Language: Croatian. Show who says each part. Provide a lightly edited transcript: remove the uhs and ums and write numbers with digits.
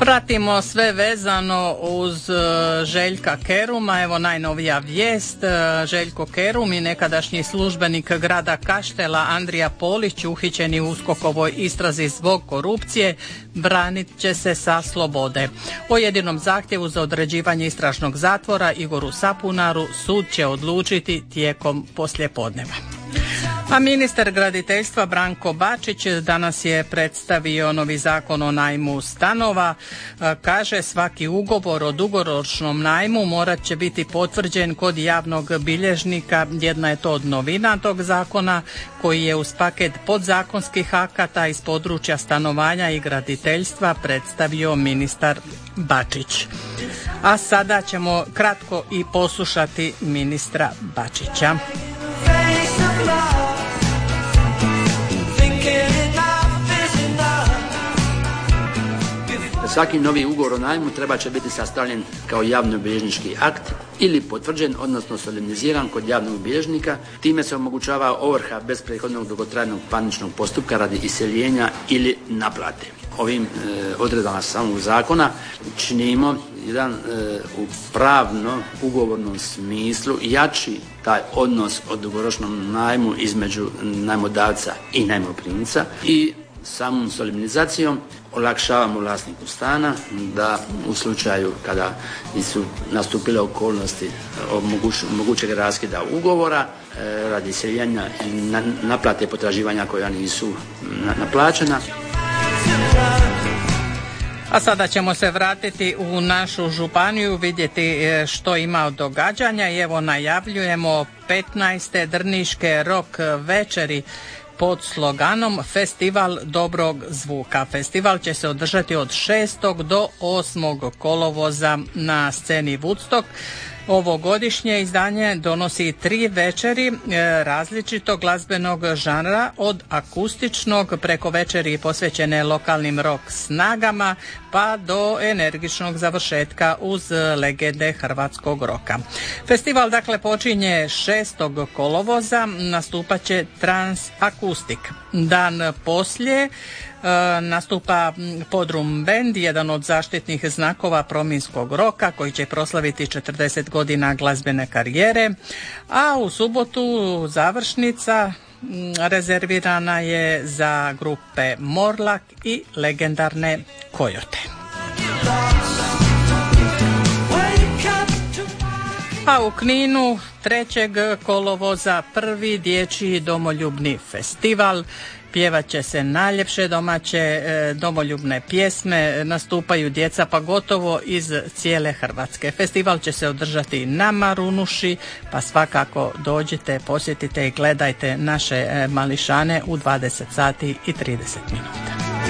Speaker 1: Pratimo sve vezano uz Željka Keruma. Evo najnovija vijest. Željko Kerum i nekadašnji službenik grada Kaštela Andrija Polić, uhićeni u USKOK-ovoj istrazi zbog korupcije, branit će se sa slobode. O jedinom zahtjevu za određivanje istražnog zatvora Igoru Sapunaru sud će odlučiti tijekom poslijepodneva. A ministar graditeljstva Branko Bačić danas je predstavio novi zakon o najmu stanova. Kaže, svaki ugovor o dugoročnom najmu morat će biti potvrđen kod javnog bilježnika. Jedna je to od novina tog zakona koji je uz paket podzakonskih akata iz područja stanovanja i graditeljstva predstavio ministar Bačić. A sada ćemo kratko i poslušati ministra Bačića.
Speaker 2: Svaki novi ugovor o najmu treba će biti sastavljen kao javnobilježnički akt ili potvrđen, odnosno solemniziran kod javnog bilježnika. Time se omogućava ovrha bez prethodnog dugotrajnog parničnog postupka radi iseljenja ili naplate. Ovim odredbama samog zakona činimo jedan u pravno ugovornom smislu jači taj odnos o dugoročnom najmu između najmodavca i najmoprimca i samom solemnizacijom olakšavamo vlasniku stana da u slučaju kada su nastupile okolnosti mogućeg raskida ugovora radi iseljenja i naplate potraživanja koja nisu naplaćena.
Speaker 1: A sada ćemo se vratiti u našu županiju, vidjeti što ima od događanja i evo najavljujemo 15. Drniške rock večeri pod sloganom Festival dobrog zvuka. Festival će se održati od 6. do 8. kolovoza na sceni Woodstock. Ovogodišnje izdanje donosi 3 večeri različitog glazbenog žanra, od akustičnog preko večeri posvećene lokalnim rock snagama pa do energičnog završetka uz legende hrvatskog roka. Festival dakle počinje 6. kolovoza, nastupat će Trans Akustik. Dan poslije nastupa Podrum Band, jedan od zaštitnih znakova prominskog roka koji će proslaviti 40 godina glazbene karijere, a u subotu završnica rezervirana je za grupe Morlak i legendarne Kojote. A u Kninu 3. kolovoza prvi dječji domoljubni festival. Pjevat će se najljepše domaće domoljubne pjesme, nastupaju djeca pa gotovo iz cijele Hrvatske. Festival će se održati na Marunuši, pa svakako dođite, posjetite i gledajte naše mališane u 20 sati i 30 minuta.